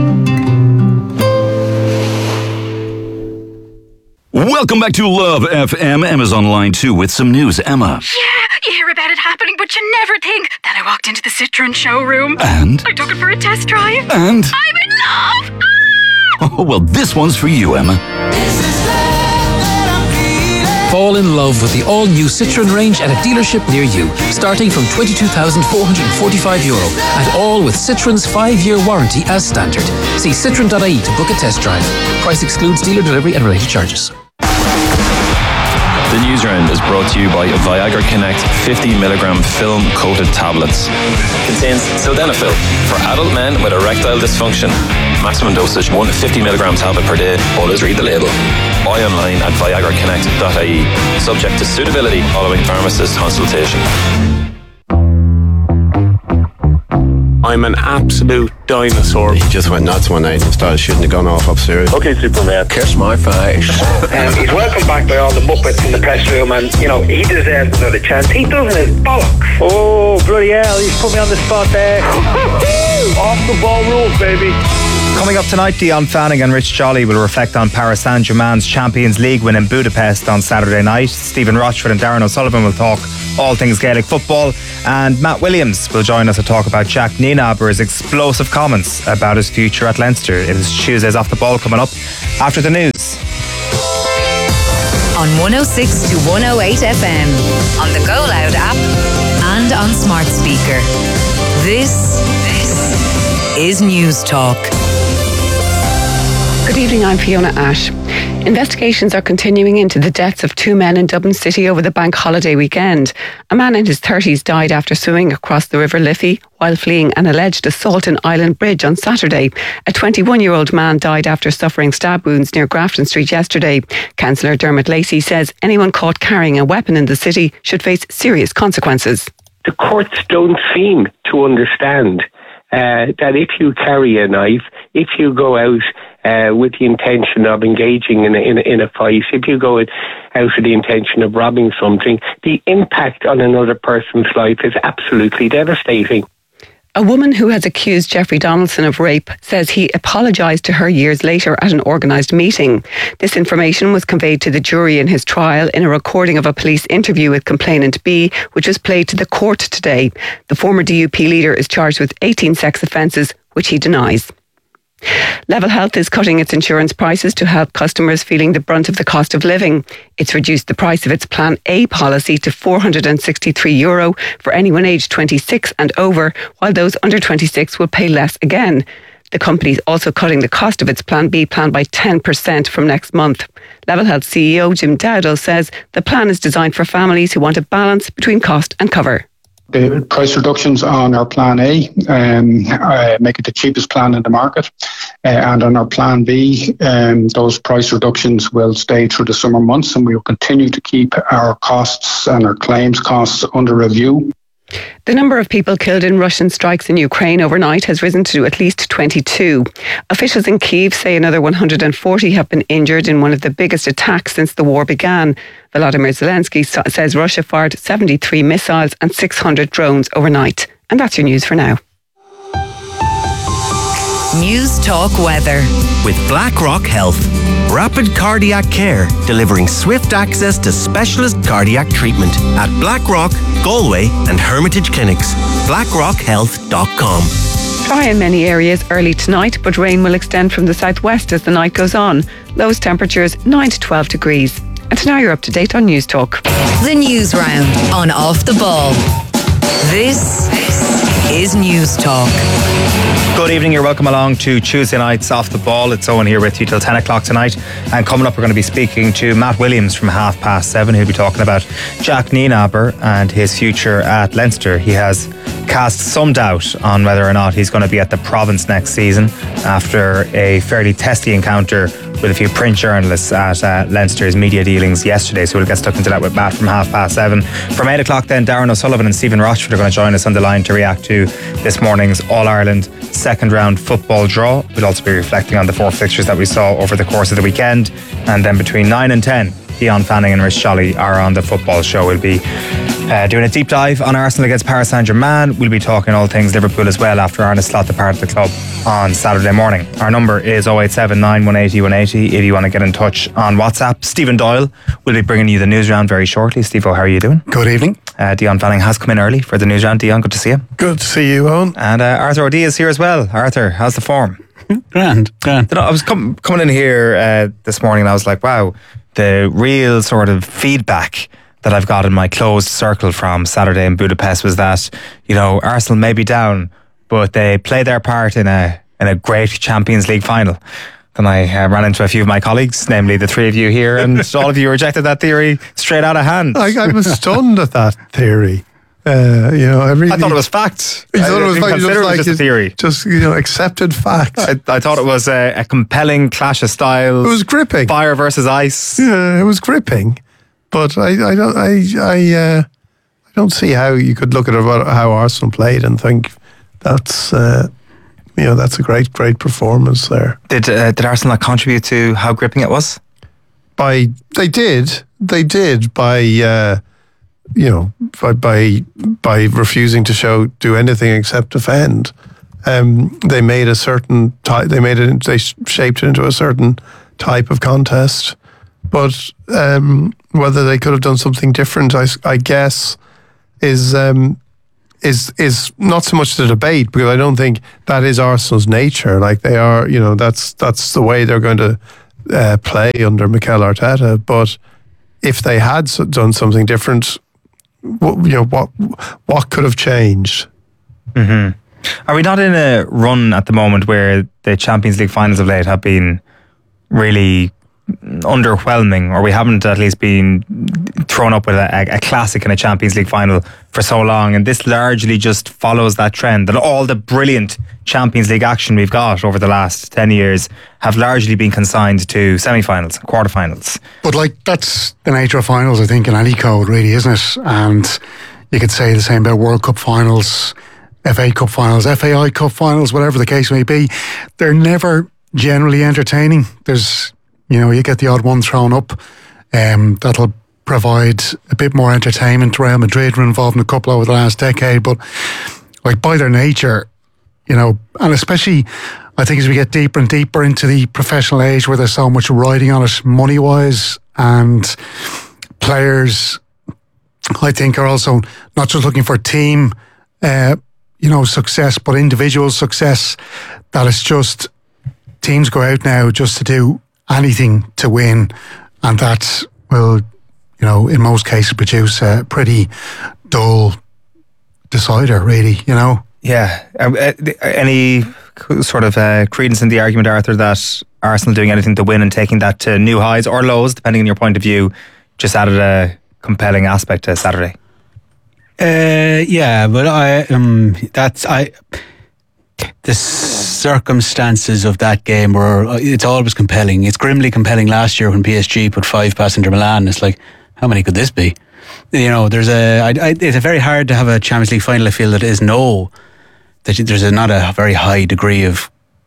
Welcome back to Love F M. Emma's on line two with some news. Emma. Yeah, you hear about it happening, but you never think. Then I walked into the Citroen showroom. And? I took it for a test drive. And? I'm in love! Oh, well, this one's for you, Emma. Fall in love with the all-new Citroen range at a dealership near you, starting from twenty-two thousand four hundred forty-five euro, and all with Citroen's five-year warranty as standard. See citroen dot I E to book a test drive. Price excludes dealer delivery and related charges. The News Round is brought to you by Viagra Connect fifty milligram film coated tablets. Contains sildenafil for adult men with erectile dysfunction. Maximum dosage one fifty milligram tablet per day. Always read the label. Buy online at viagra connect dot I E. Subject to suitability following pharmacist consultation. I'm an absolute dinosaur. He just went nuts one night and started shooting the gun off upstairs. Okay, Superman. Kiss my face. Um, he's welcomed back by all the Muppets in the press room, and, you know, he deserves another chance. He doesn't his bollocks. Oh, bloody hell, he's put me on the spot there. Off the ball rules, baby. Coming up tonight, Dion Fanning and Rich Jolly will reflect on Paris Saint-Germain's Champions League win in Budapest on Saturday night. Stephen Rochford and Darren O'Sullivan will talk all things Gaelic football, and Matt Williams will join us to talk about Jack Nienaber's explosive comments about his future at Leinster. It is Tuesday's Off the Ball coming up after the news. On one oh six to one oh eight F M, on the Go Loud app, and on smart speaker. This, this is News Talk. Good evening, I'm Fiona Ash. Investigations are continuing into the deaths of two men in Dublin City over the bank holiday weekend. A man in his thirties died after swimming across the River Liffey while fleeing an alleged assault in Island Bridge on Saturday. A twenty-one-year-old man died after suffering stab wounds near Grafton Street yesterday. Councillor Dermot Lacey says anyone caught carrying a weapon in the city should face serious consequences. The courts don't seem to understand uh, that if you carry a knife, if you go out Uh, with the intention of engaging in a, in, a, in a fight, if you go out with the intention of robbing something, the impact on another person's life is absolutely devastating. A woman who has accused Jeffrey Donaldson of rape says he apologised to her years later at an organised meeting. This information was conveyed to the jury in his trial in a recording of a police interview with complainant B, which was played to the court today. The former D U P leader is charged with eighteen sex offences, which he denies. Level Health is cutting its insurance prices to help customers feeling the brunt of the cost of living. It's reduced the price of its Plan A policy to four hundred sixty-three euro for anyone aged twenty-six and over, while those under twenty-six will pay less again. The company is also cutting the cost of its Plan B plan by ten percent from next month. Level Health C E O Jim Dowdall says the plan is designed for families who want a balance between cost and cover. The price reductions on our Plan A um, uh, make it the cheapest plan in the market. Uh, and on our Plan B, um, those price reductions will stay through the summer months, and we will continue to keep our costs and our claims costs under review. The number of people killed in Russian strikes in Ukraine overnight has risen to at least twenty-two. Officials in Kyiv say another one hundred forty have been injured in one of the biggest attacks since the war began. Volodymyr Zelensky says Russia fired seventy-three missiles and six hundred drones overnight. And that's your news for now. News Talk weather. With BlackRock Health. Rapid cardiac care, delivering swift access to specialist cardiac treatment at Blackrock, Galway and Hermitage Clinics. blackrock health dot com. Dry in many areas early tonight, but rain will extend from the southwest as the night goes on. Lowest temperatures nine to twelve degrees. And now you're up to date on News Talk. The News Round on Off the Ball. This is News Talk. Good evening, you're welcome along to Tuesday night's Off the Ball. It's Owen here with you till ten o'clock tonight. And coming up, we're going to be speaking to Matt Williams from half past seven, who'll be talking about Jack Nienaber and his future at Leinster. He has cast some doubt on whether or not he's going to be at the province next season after a fairly testy encounter with a few print journalists at uh, Leinster's media dealings yesterday. So we'll get stuck into that with Matt from half past seven. From eight o'clock then, Darren O'Sullivan and Stephen Rochford are going to join us on the line to react to this morning's All-Ireland second round football draw. We'll also be reflecting on the four fixtures that we saw over the course of the weekend. And then between nine and ten, Dion Fanning and Rich Jolly are on the football show. We'll be uh, doing a deep dive on Arsenal against Paris Saint-Germain. We'll be talking all things Liverpool as well after Arne Slot departed the club on Saturday morning. Our number is oh eight seven nine, one eight oh, one eight oh if you want to get in touch on WhatsApp. Stephen Doyle will be bringing you the news round very shortly. Steve, how are you doing? Good evening. Uh, Dion Fanning has come in early for the news round. Dion, good to see you. Good to see you, Owen. And uh, Arthur O'D is here as well. Arthur, how's the form? Grand, grand. You know, I was com- coming in here uh, this morning and I was like, wow, the real sort of feedback that I've got in my closed circle from Saturday in Budapest was that, you know, Arsenal may be down, but they play their part in a in a great Champions League final. then I uh, ran into a few of my colleagues, namely the three of you here, and all of you rejected that theory straight out of hand. I, I was stunned at that theory. Uh, you know, I really. I thought it was fact. You thought I it was didn't like, consider just, it like just a theory. Just, you know, accepted fact. I, I thought it was a, a compelling clash of styles. It was gripping. Fire versus ice. Yeah, it was gripping. But I, I don't, I, I, uh, I don't see how you could look at how Arsenal played and think that's, uh, you know, that's a great, great performance there. Did uh, did Arsenal not contribute to how gripping it was? By they did, they did by. Uh, you know, by, by by refusing to show do anything except defend. Um, they made a certain type. They made it. They shaped it into a certain type of contest. But um, whether they could have done something different, I, I guess, is um, is is not so much the debate, because I don't think that is Arsenal's nature. Like they are, you know, that's that's the way they're going to uh, play under Mikel Arteta. But if they had done something different, what, you know, what what could have changed? Mm-hmm. Are we not in a run at the moment where the Champions League finals of late have been really underwhelming, or we haven't at least been thrown up with a, a classic in a Champions League final for so long, and this largely just follows that trend, that all the brilliant Champions League action we've got over the last ten years have largely been consigned to semi-finals and quarter-finals. But like, that's the nature of finals, I think, in any code, really, isn't it? And you could say the same about World Cup finals, F A Cup finals, F A I Cup finals, whatever the case may be. They're never generally entertaining. There's, you know, you get the odd one thrown up. Um, that'll provide a bit more entertainment. Real Madrid were involved in a couple over the last decade, but like by their nature, you know, and especially I think as we get deeper and deeper into the professional age where there's so much riding on it money-wise, and players, I think, are also not just looking for team, uh, you know, success, but individual success, that it's just teams go out now just to do anything to win, and that will, you know, in most cases produce a pretty dull decider, really, you know. Yeah. Uh, any sort of uh, credence in the argument, Arthur, that Arsenal doing anything to win and taking that to new highs or lows, depending on your point of view, just added a compelling aspect to Saturday? Uh, yeah, but I um, that's I. The circumstances of that game were, it's always compelling. It's grimly compelling last year when P S G put five past Inter Milan. It's like, how many could this be? You know, there's a, I, I, it's a very hard to have a Champions League final, I feel, that is no, that there's a, not a very high degree of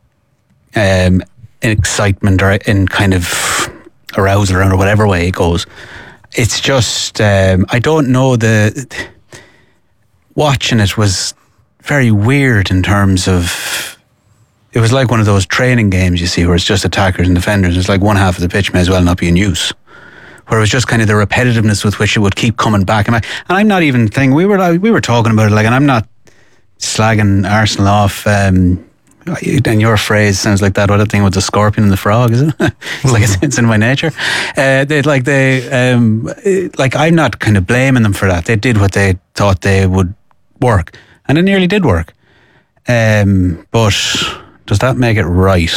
um, excitement or in kind of arousal or whatever way it goes. It's just, um, I don't know, the watching it was very weird in terms of, it was like one of those training games you see where it's just attackers and defenders. It's like one half of the pitch may as well not be in use, where it was just kind of the repetitiveness with which it would keep coming back. And, I, and I'm not even thinking, we were we were talking about it, like, and I'm not slagging Arsenal off. Um, and your phrase sounds like that other thing with the scorpion and the frog, isn't it? It's like it's, it's in my nature. Uh, they like they um, like I'm not kind of blaming them for that. They did what they thought they would work. And it nearly did work. Um, but does that make it right?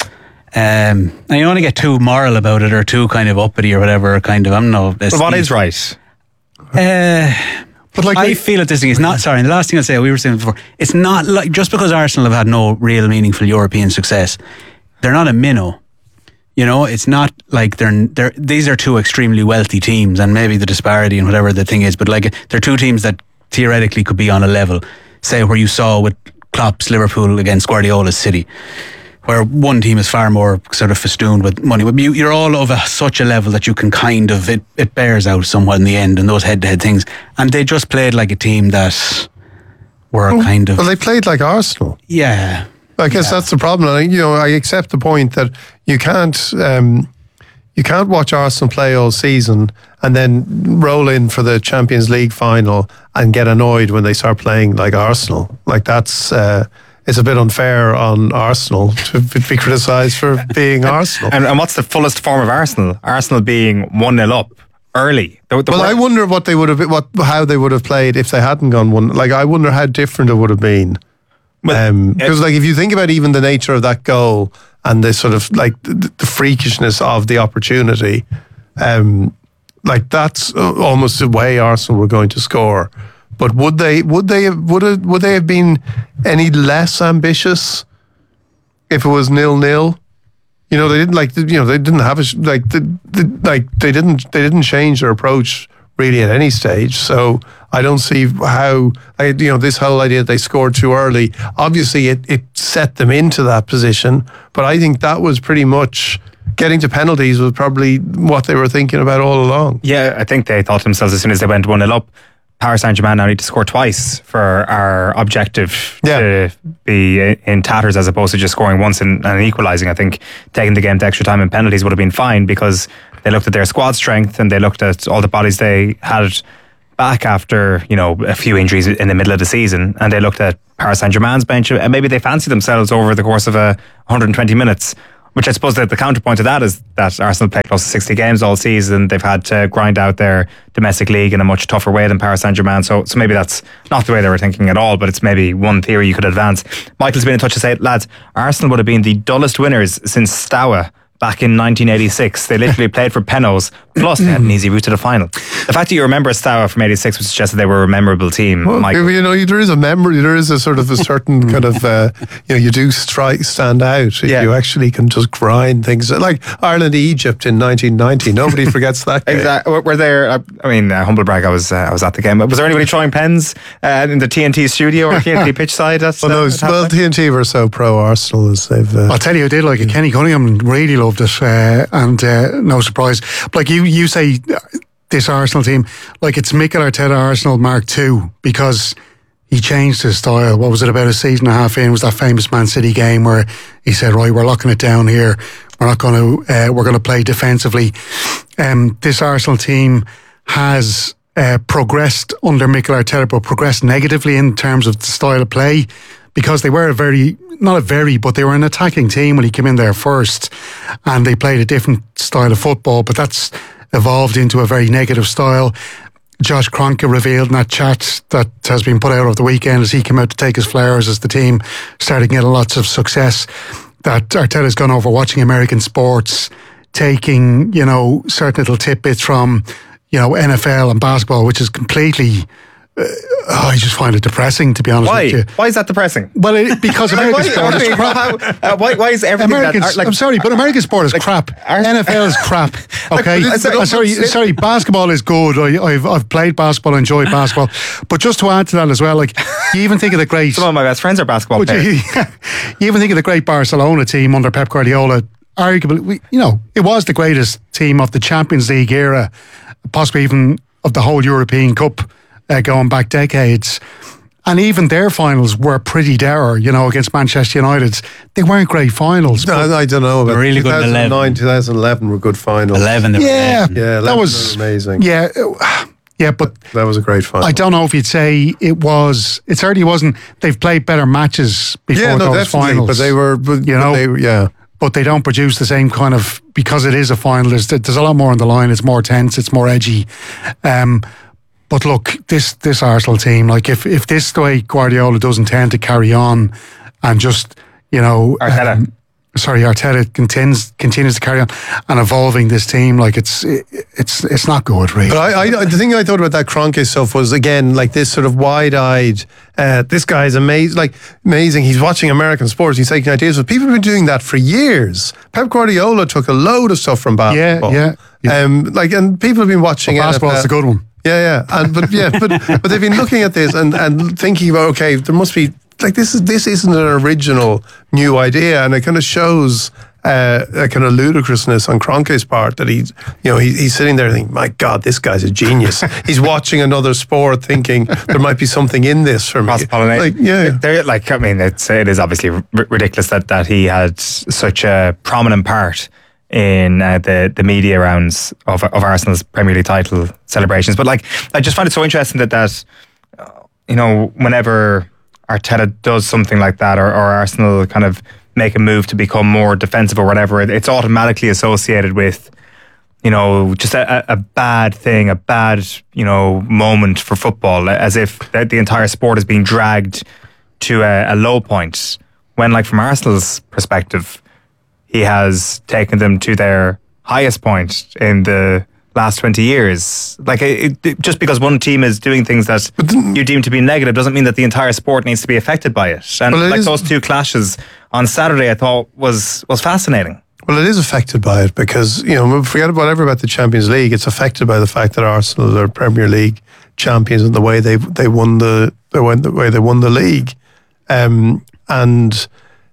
Um, and you only get too moral about it or too kind of uppity or whatever, kind of, I don't know. But what is right? Uh, but like I like, feel that this thing is not, sorry, and the last thing I'll say, we were saying before, it's not like, just because Arsenal have had no real meaningful European success, they're not a minnow. You know, it's not like they're, they're, these are two extremely wealthy teams, and maybe the disparity and whatever the thing is, but like they're two teams that theoretically could be on a level, say where you saw with Klopp's Liverpool against Guardiola's City, where one team is far more sort of festooned with money. But you, you're all of a, such a level that you can kind of, it, it bears out somewhat in the end in those head-to-head things. And they just played like a team that were well, kind of... Well, they played like Arsenal. Yeah. I guess yeah. That's the problem. And, you know, I accept the point that you can't... Um, You can't watch Arsenal play all season and then roll in for the Champions League final and get annoyed when they start playing like Arsenal. Like that's, uh, it's a bit unfair on Arsenal to be criticised for being Arsenal. And, and what's the fullest form of Arsenal? Arsenal being one nil up early. The, the well, I wonder what they would have, what how they would have played if they hadn't gone one. Like I wonder how different it would have been. Because um, like if you think about even the nature of that goal and the sort of like the, the freakishness of the opportunity, um, like that's almost the way Arsenal were going to score. But would they would they have, would it, would they have been any less ambitious if it was nil nil? You know, they didn't like you know they didn't have a like the, the like they didn't they didn't change their approach really at any stage. So I don't see how, I, you know, this whole idea that they scored too early, obviously it, it set them into that position, but I think that was pretty much, getting to penalties was probably what they were thinking about all along. Yeah, I think they thought to themselves as soon as they went one nil up, Paris Saint-Germain now need to score twice for our objective yeah. to be in tatters as opposed to just scoring once and, and equalising. I think taking the game to extra time and penalties would have been fine because they looked at their squad strength and they looked at all the bodies they had back after, you know, a few injuries in the middle of the season, and they looked at Paris Saint-Germain's bench and maybe they fancied themselves over the course of a one hundred twenty minutes, which I suppose that the counterpoint to that is that Arsenal played close to sixty games all season. They've had to grind out their domestic league in a much tougher way than Paris Saint-Germain, so, so maybe that's not the way they were thinking at all, but it's maybe one theory you could advance. Michael's been in touch to say, lads, Arsenal would have been the dullest winners since Stour back in nineteen eighty-six. They literally played for penalties, plus they had an easy route to the final. The fact that you remember Stour from eighty-six would suggest that they were a memorable team. Well, Michael. You know, there is a memory, there is a sort of a certain kind of, uh, you know, you do strike, stand out. Yeah. You actually can just grind things. Like Ireland-Egypt in nineteen ninety. Nobody forgets that game. Exactly. Were there, I mean, uh, humble brag, I was uh, I was at the game. Was there anybody throwing pens uh, in the T N T studio or T N T pitch side? That's, well, no, uh, well, T N T were so pro-Arsenal as they've... Uh, I'll tell you who did like it. Kenny Cunningham really loved it, uh, and uh, no surprise. Like you, you say, this Arsenal team, like it's Mikel Arteta Arsenal Mark two, because he changed his style. What was it, about a season and a half in? It was that famous Man City game where he said, right, we're locking it down here. We're not going to, uh, we're going to play defensively. Um, this Arsenal team has uh, progressed under Mikel Arteta, but progressed negatively in terms of the style of play, because they were a very, not a very, but they were an attacking team when he came in there first, and they played a different style of football, but that's evolved into a very negative style. Josh Kroenke revealed in that chat that has been put out over the weekend as he came out to take his flowers as the team started getting lots of success, that Arteta's gone over watching American sports, taking, you know, certain little tidbits from, you know, N F L and basketball, which is completely... Uh, oh, I just find it depressing, to be honest why? with you. Why is that depressing? Well, it, because American sport is crap. How, uh, why, why is everything American, that... Like, I'm sorry, but American sport is like, crap. N F L is crap. Okay, like, sorry, sorry, sorry. Basketball is good. I, I've I've played basketball, enjoyed basketball. But just to add to that as well, like you even think of the great... Some of my best friends are basketball players. You, you even think of the great Barcelona team under Pep Guardiola. Arguably, you know, it was the greatest team of the Champions League era, possibly even of the whole European Cup. Uh, going back decades, and even their finals were pretty dour, you know, against Manchester United. They weren't great finals. No, I don't know about really good. two thousand nine, two thousand eleven were good finals. eleven, yeah, yeah, that was amazing. Yeah, yeah, but that was a great final. I don't know if you'd say it was. It certainly wasn't. They've played better matches before yeah, no, those definitely, finals, but they were, but, you know, but they, yeah. But they don't produce the same kind of, because it is a final. There's, there's a lot more on the line. It's more tense. It's more edgy. Um, But look, this this Arsenal team, like if, if this is the way Guardiola doesn't tend to carry on and just, you know... Arteta. Um, sorry, Arteta continues, continues to carry on and evolving this team, like it's it, it's it's not good, really. But I, I, the thing I thought about that Kroenke stuff was, again, like this sort of wide-eyed, uh, this guy is amazing, like amazing. He's watching American sports, he's taking ideas, but people have been doing that for years. Pep Guardiola took a load of stuff from basketball. Yeah, yeah. yeah. Um, like, and people have been watching well, basketball's a good one. Yeah, yeah, and but yeah, but but they've been looking at this and, and thinking about, okay, there must be, like, this is this isn't an original new idea, and it kind of shows uh, a kind of ludicrousness on Kroenke's part that he's, you know, he, he's sitting there thinking, my God, this guy's a genius. He's watching another sport, thinking there might be something in this for me. Like, yeah, They're, like I mean, it's it is obviously r- ridiculous that that he had such a prominent part in uh, the the media rounds of of Arsenal's Premier League title celebrations. But like, I just find it so interesting that that uh, you know, whenever Arteta does something like that, or, or Arsenal kind of make a move to become more defensive or whatever, it, it's automatically associated with, you know, just a, a bad thing, a bad, you know, moment for football, as if the entire sport is being dragged to a, a low point, when, like, from Arsenal's perspective, he has taken them to their highest point in the last twenty years. Like, it, it, just because one team is doing things that you deem to be negative doesn't mean that the entire sport needs to be affected by it. And well, it like is, those two clashes on Saturday, I thought was was fascinating. Well, it is affected by it because, you know, forget whatever about the Champions League. It's affected by the fact that Arsenal are Premier League champions and the way they they won the the way, the way they won the league, um, and.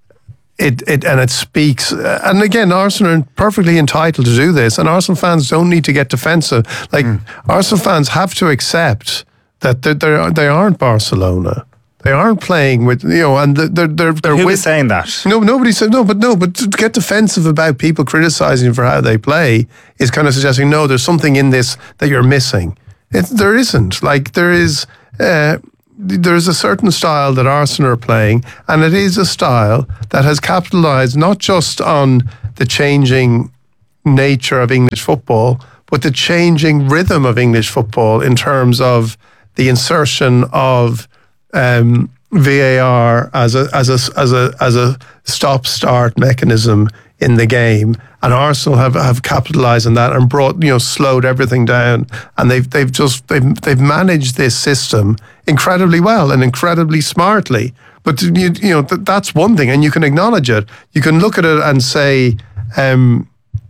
It, it and it speaks, and again, Arsenal are perfectly entitled to do this, and Arsenal fans don't need to get defensive. Like mm. Arsenal fans have to accept that they're, they're, they aren't Barcelona. They aren't playing with, you know, and they're they're they're Who with, was saying that? No, nobody said no, but no, but to get defensive about people criticizing for how they play is kind of suggesting no, there's something in this that you're missing. It, there isn't. Like there is. Uh, There's a certain style that Arsenal are playing, and it is a style that has capitalised not just on the changing nature of English football, but the changing rhythm of English football in terms of the insertion of um, V A R as a as a as a as a stop-start mechanism in the game, and Arsenal have, have capitalised on that and brought, you know, slowed everything down, and they've they've just they've they've managed this system incredibly well and incredibly smartly. But you you know th- that's one thing, and you can acknowledge it. You can look at it and say, um,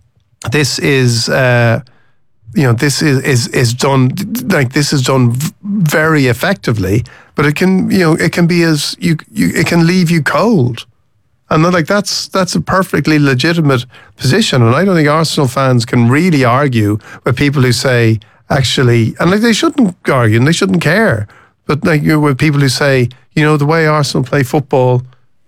this is. Uh, You know, this is, is is done like this is done v- very effectively, but it can, you know, it can be as you, you it can leave you cold, and then, like that's that's a perfectly legitimate position, and I don't think Arsenal fans can really argue with people who say actually, and like they shouldn't argue and they shouldn't care, but like you know, with people who say, you know, the way Arsenal play football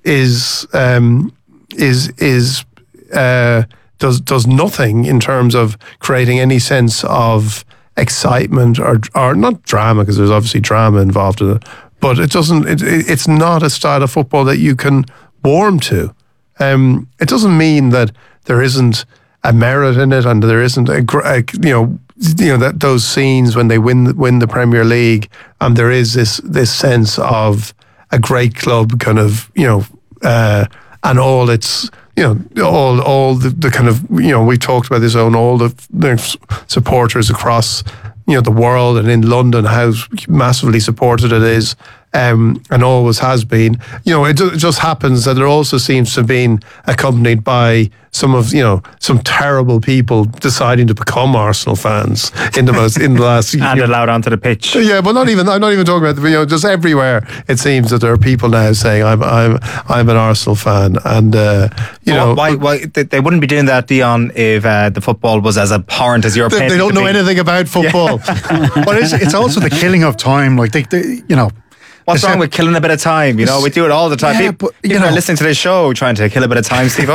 is um, is is. Uh, does does nothing in terms of creating any sense of excitement or or not drama, because there's obviously drama involved in it, but it doesn't it, it's not a style of football that you can warm to. Um, it doesn't mean that there isn't a merit in it and there isn't a, a you know you know that those scenes when they win win the Premier League and there is this this sense of a great club kind of you know uh, and all its you know, all all the, the kind of, you know, we talked about this on all the, the supporters across, you know, the world and in London, how massively supported it is, um, and always has been. You know, it, it just happens that it also seems to have been accompanied by some of, you know, some terrible people deciding to become Arsenal fans in the most, in the last and year. allowed onto the pitch. Yeah, but not even, I'm not even talking about, you know, just everywhere it seems that there are people now saying I'm I'm I'm an Arsenal fan, and uh, you well, know, why why they wouldn't be doing that, Dion, if uh, the football was as abhorrent as you're they, painting they don't it to know be. anything about football. But it's, it's also the killing of time. Like they, they you know. What's wrong with killing a bit of time? You know, we do it all the time. Yeah, people but, you people know, are listening to this show trying to kill a bit of time, Steve-O.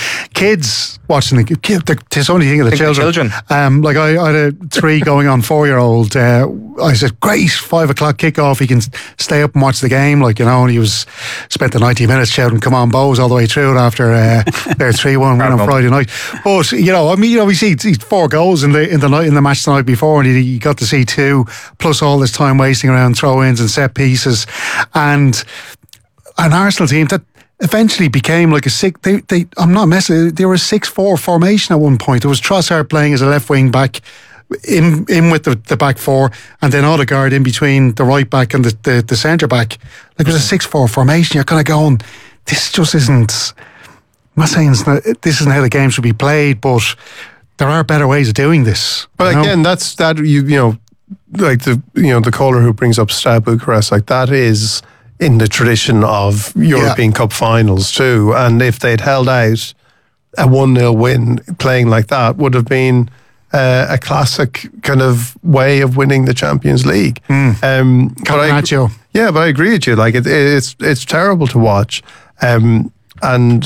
Kids watching the kid, there's only thing of the Think children. the children. Um, like I, I had a three going on four year old. Uh, I said, great, five o'clock kickoff. He can stay up and watch the game. Like, you know, and he was spent the ninety minutes shouting, come on, Bows, all the way through it after uh, their three one win on Friday night. But, you know, I mean, you know, we see four goals in the in the night in the match the night before, and he, he got to see two, plus all this time wasting around throw ins and set pieces. And an Arsenal team that eventually became like a six. They, they, I'm not messing. They were a six four formation at one point. There was Trossard playing as a left wing back, in in with the, the back four, and then Odegaard in between the right back and the, the, the centre back. Like it was a six four formation. You're kind of going, this just isn't. I'm not saying it's not, this isn't how the game should be played, but there are better ways of doing this. But again, know? that's that you you know, like the you know the caller who brings up Steaua Bucharest, like that is in the tradition of European yeah. Cup finals too. And if they'd held out, a one nil win playing like that would have been uh, a classic kind of way of winning the Champions League. Mm. Um, but I, you. Yeah, but I agree with you. Like it, it's it's terrible to watch, um, and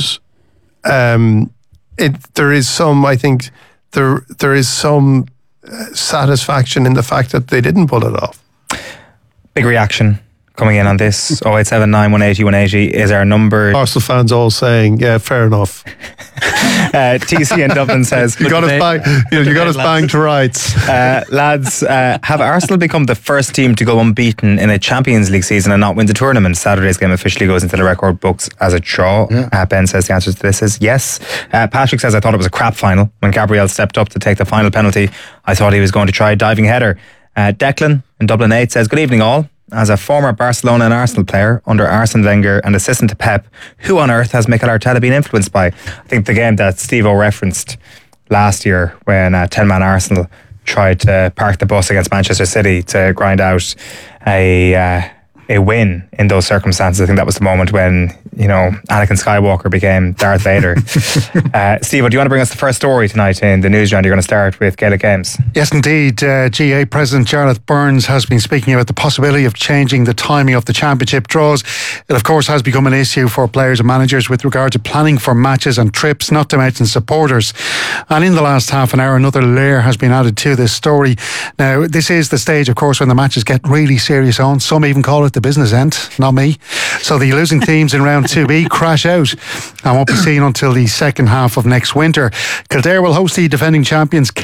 um, it there is some. I think there there is some satisfaction in the fact that they didn't pull it off. Big reaction coming in on this. oh eight seven nine, one eight zero, one eight zero is our number. Arsenal fans all saying, yeah, fair enough. uh, T C in Dublin says, You got us bang, you, you got us banged to rights. Uh, lads, uh, have Arsenal become the first team to go unbeaten in a Champions League season and not win the tournament? Saturday's game officially goes into the record books as a draw. Yeah. Uh, Ben says the answer to this is yes. Uh, Patrick says, I thought it was a crap final. When Gabriel stepped up to take the final penalty, I thought he was going to try a diving header. Uh, Declan in Dublin eight says, good evening all. As a former Barcelona and Arsenal player under Arsene Wenger and assistant to Pep, who on earth has Mikel Arteta been influenced by? I think the game that Steve-O referenced last year when uh, ten-man Arsenal tried to park the bus against Manchester City to grind out a uh, a win in those circumstances. I think that was the moment when, you know, Anakin Skywalker became Darth Vader. uh, Steve, do you want to bring us the first story tonight in the news round? You're going to start with Gaelic Games. Yes, indeed. Uh, G A President Jarlath Burns has been speaking about the possibility of changing the timing of the championship draws. It, of course, has become an issue for players and managers with regard to planning for matches and trips, not to mention supporters. And in the last half an hour, another layer has been added to this story. Now, this is the stage, of course, when the matches get really serious on. Some even call it the business end, not me. So the losing teams in round two B crash out and won't be seen until the second half of next winter. Kildare will host the defending champions